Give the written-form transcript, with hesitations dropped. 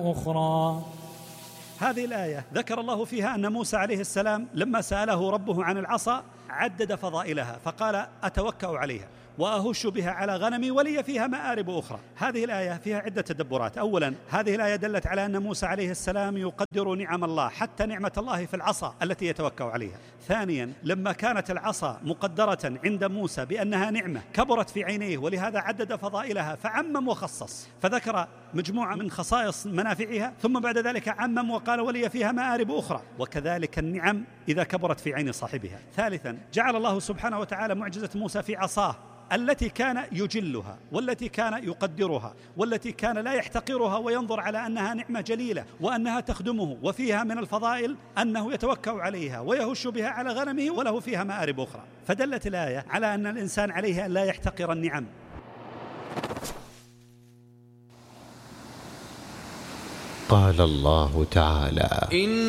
أخرى. هذه الآية ذكر الله فيها أن موسى عليه السلام لما سأله ربه عن العصا عدد فضائلها فقال أتوكأ عليها وأهش بها على غنمي ولي فيها مآرب أخرى. هذه الآية فيها عدة تدبرات. أولا، هذه الآية دلت على أن موسى عليه السلام يقدر نعم الله، حتى نعمة الله في العصا التي يتوكأ عليها. ثانيا، لما كانت العصا مقدرة عند موسى بأنها نعمة كبرت في عينيه ولهذا عدد فضائلها فعمم وخصص، فذكر مجموعة من خصائص منافعها ثم بعد ذلك عمم وقال ولي فيها مآرب أخرى، وكذلك النعم إذا كبرت في عين صاحبها. ثالثا، جعل الله سبحانه وتعالى معجزة موسى في عصاه التي كان يجلها والتي كان يقدرها والتي كان لا يحتقرها وينظر على أنها نعمة جليلة وأنها تخدمه، وفيها من الفضائل أنه يتوكأ عليها ويهش بها على غنمه وله فيها مآرب أخرى. فدلت الآية على أن الإنسان عليه أن لا يحتقر النعم. قال الله تعالى: